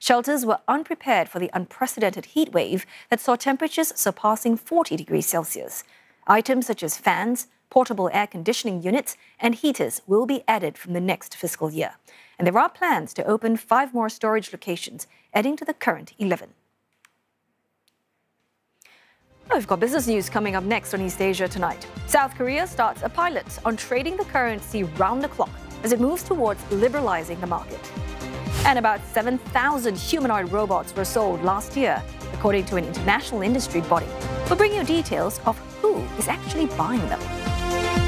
Shelters were unprepared for the unprecedented heat wave that saw temperatures surpassing 40 degrees Celsius. Items such as fans, portable air conditioning units, and heaters will be added from the next fiscal year. And there are plans to open 5 more storage locations, adding to the current 11. We've got business news coming up next on East Asia Tonight. South Korea starts a pilot on trading the currency round the clock as it moves towards liberalizing the market. And about 7,000 humanoid robots were sold last year, according to an international industry body. We'll bring you details of who is actually buying them.